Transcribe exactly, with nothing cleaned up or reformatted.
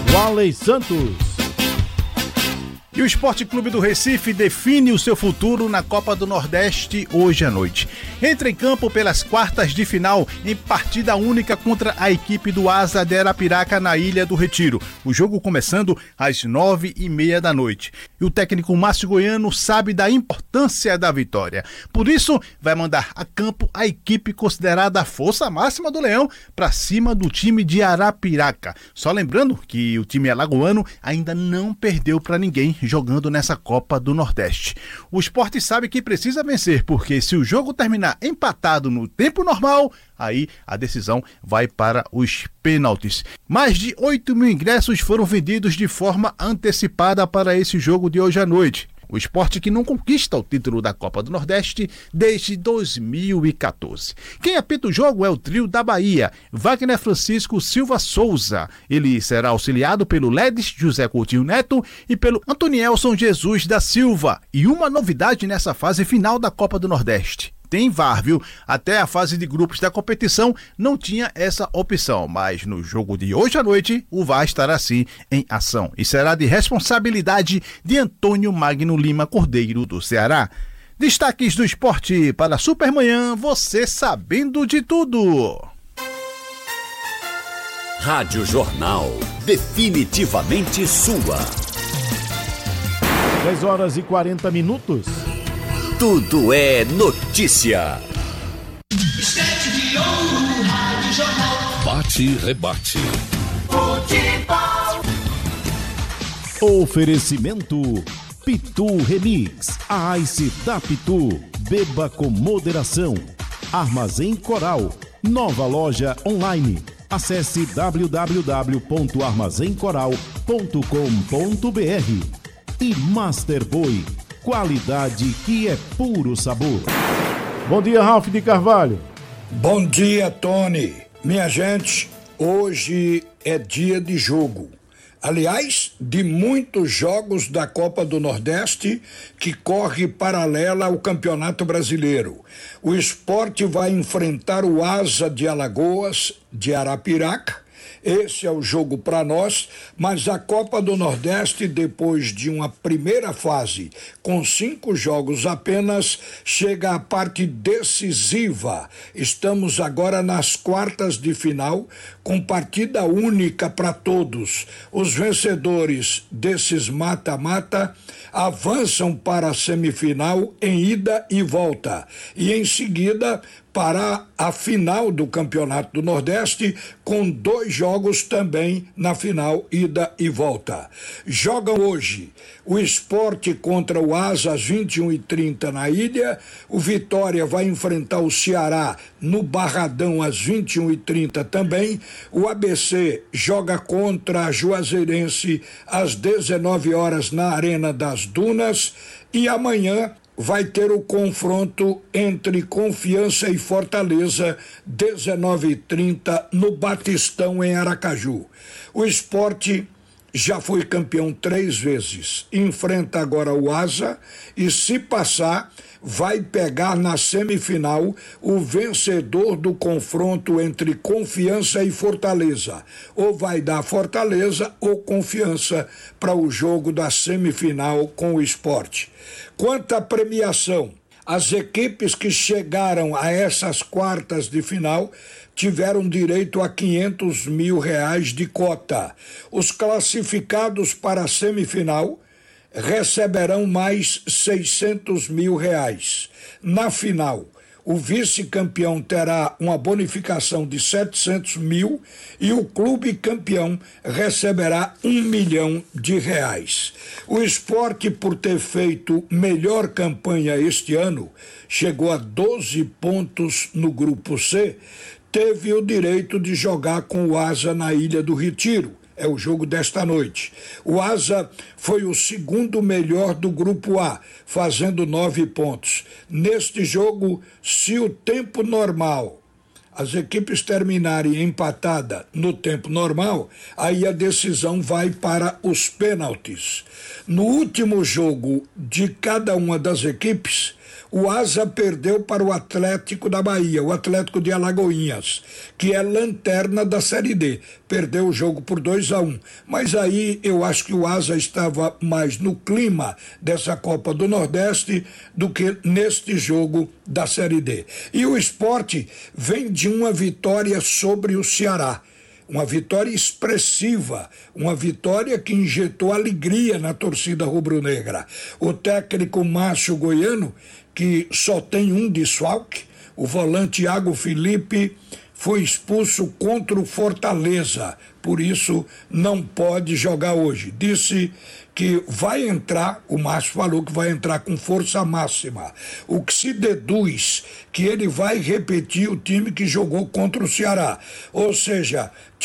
Walley Santos. E o Esporte Clube do Recife define o seu futuro na Copa do Nordeste hoje à noite. Entra em campo pelas quartas de final em partida única contra a equipe do Asa de Arapiraca na Ilha do Retiro. O jogo começando às nove e meia da noite. E o técnico Márcio Goiano sabe da importância da vitória. Por isso, vai mandar a campo a equipe considerada a força máxima do Leão para cima do time de Arapiraca. Só lembrando que o time alagoano ainda não perdeu para ninguém jogando nessa Copa do Nordeste. O Sport sabe que precisa vencer, porque se o jogo terminar empatado no tempo normal, aí a decisão vai para os pênaltis. Mais de oito mil ingressos foram vendidos de forma antecipada para esse jogo de hoje à noite. O Sport que não conquista o título da Copa do Nordeste desde dois mil e catorze. Quem apita o jogo é o trio da Bahia, Wagner Francisco Silva Souza. Ele será auxiliado pelo Ledes José Coutinho Neto e pelo Antonielson Jesus da Silva. E uma novidade nessa fase final da Copa do Nordeste. Tem V A R, viu? Até a fase de grupos da competição não tinha essa opção, mas no jogo de hoje à noite o V A R estará sim em ação e será de responsabilidade de Antônio Magno Lima Cordeiro do Ceará. Destaques do esporte para a Supermanhã, você sabendo de tudo. Rádio Jornal, definitivamente sua. dez horas e quarenta minutos. Tudo é notícia. Esquete de ouro, Rádio Jornal. Bate e rebate. Futebol. Oferecimento Pitu Remix. A Ice da Pitu. Beba com moderação. Armazém Coral. Nova loja online. Acesse w w w ponto armazém coral ponto com ponto b r. E Master Boy. Qualidade que é puro sabor. Bom dia, Ralf de Carvalho. Bom dia, Tony. Minha gente, hoje é dia de jogo. Aliás, de muitos jogos da Copa do Nordeste que corre paralela ao Campeonato Brasileiro. O Sport vai enfrentar o Asa de Alagoas, de Arapiraca. Esse é o jogo para nós, mas a Copa do Nordeste, depois de uma primeira fase com cinco jogos apenas, chega à parte decisiva. Estamos agora nas quartas de final, com partida única para todos. Os vencedores desses mata-mata avançam para a semifinal em ida e volta. E em seguida para a final do Campeonato do Nordeste, com dois jogos também na final, ida e volta. Jogam hoje o Sport contra o Asa às vinte e uma e trinta na Ilha, o Vitória vai enfrentar o Ceará no Barradão às vinte e uma e trinta também, o A B C joga contra a Juazeirense às dezenove horas na Arena das Dunas e amanhã vai ter o confronto entre Confiança e Fortaleza, dezenove e trinta, no Batistão, em Aracaju. O Sport já foi campeão três vezes, enfrenta agora o Asa e, se passar, vai pegar na semifinal o vencedor do confronto entre Confiança e Fortaleza. Ou vai dar Fortaleza ou Confiança para o jogo da semifinal com o Sport. Quanto à premiação, as equipes que chegaram a essas quartas de final tiveram direito a quinhentos mil reais de cota. Os classificados para a semifinal receberão mais seiscentos mil reais. Na final, o vice-campeão terá uma bonificação de setecentos mil e o clube campeão receberá um milhão de reais. O Sport, por ter feito melhor campanha este ano, chegou a doze pontos no grupo C, teve o direito de jogar com o Asa na Ilha do Retiro. É o jogo desta noite. O Asa foi o segundo melhor do grupo A, fazendo nove pontos. Neste jogo, se o tempo normal, as equipes terminarem empatada no tempo normal, aí a decisão vai para os pênaltis. No último jogo de cada uma das equipes, O Asa perdeu para o Atlético da Bahia, o Atlético de Alagoinhas, que é lanterna da Série D. Perdeu o jogo por dois a um. Mas aí eu acho que o Asa estava mais no clima dessa Copa do Nordeste do que neste jogo da Série D. E o Sport vem de uma vitória sobre o Ceará. Uma vitória expressiva, uma vitória que injetou alegria na torcida rubro-negra. O técnico Márcio Goiano, que só tem um desfalque, o volante Iago Felipe, foi expulso contra o Fortaleza, por isso não pode jogar hoje. Disse que vai entrar, o Márcio falou que vai entrar com força máxima, o que se deduz que ele vai repetir o time que jogou contra o Ceará, ou seja,